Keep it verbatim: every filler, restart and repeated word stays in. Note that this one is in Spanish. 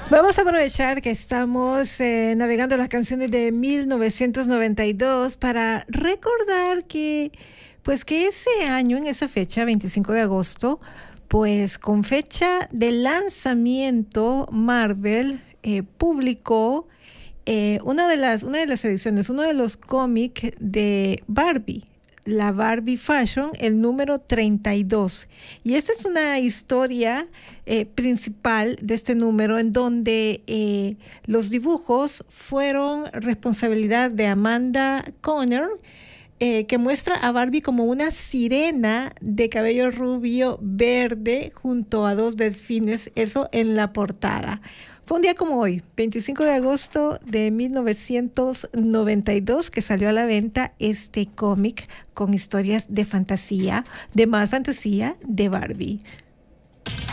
Vamos a aprovechar que estamos eh, navegando las canciones de mil novecientos noventa y dos para recordar que, pues que ese año, en esa fecha, veinticinco de agosto, pues con fecha de lanzamiento, Marvel eh, publicó eh, una de las, una de las ediciones, uno de los cómics de Barbie. La Barbie Fashion, el número treinta y dos. Y esta es una historia eh, principal de este número en donde eh, los dibujos fueron responsabilidad de Amanda Conner, eh, que muestra a Barbie como una sirena de cabello rubio verde junto a dos delfines, eso en la portada. Fue un día como hoy, veinticinco de agosto de mil novecientos noventa y dos, que salió a la venta este cómic con historias de fantasía, de más fantasía de Barbie.